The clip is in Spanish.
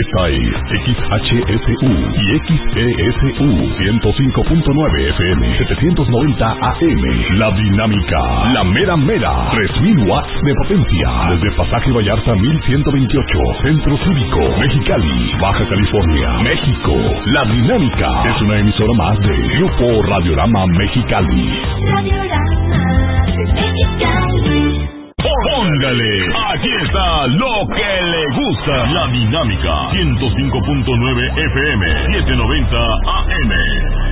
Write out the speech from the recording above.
Esta es XHSU y XESU 105.9 FM, 790 AM. La Dinámica, la mera mera, 3000 watts de potencia. Desde Pasaje Vallarta 1128, Centro Cívico, Mexicali, Baja California, México. La Dinámica es una emisora más de Grupo Radiorama Mexicali. Radiorama Mexicali. Póngale, aquí está lo que le gusta. La Dinámica 105.9 FM, 790 AM.